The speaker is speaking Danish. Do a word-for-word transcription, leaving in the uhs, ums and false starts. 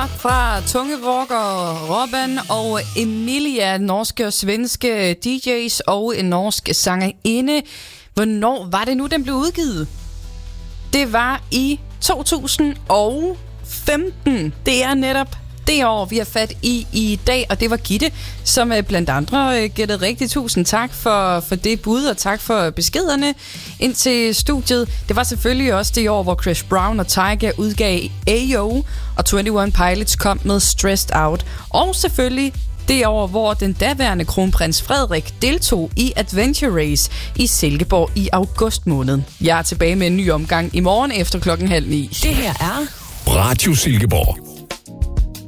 fra Tungevorker, Robban og Emilia, norske og svenske D J's og en norsk sangerinde. Hvornår var det nu, den blev udgivet? Det var i to tusind og femten. Det er netop det år, vi har fat i i dag, og det var Gitte, som blandt andre gættede rigtigt. Tusind tak for, for det bud, og tak for beskederne ind til studiet. Det var selvfølgelig også det år, hvor Chris Brown og Tyga udgav Ayo, og enogtyve Pilots kom med Stressed Out. Og selvfølgelig det år, hvor den daværende kronprins Frederik deltog i Adventure Race i Silkeborg i august måned. Jeg er tilbage med en ny omgang i morgen efter klokken halv ni. Det her er Radio Silkeborg.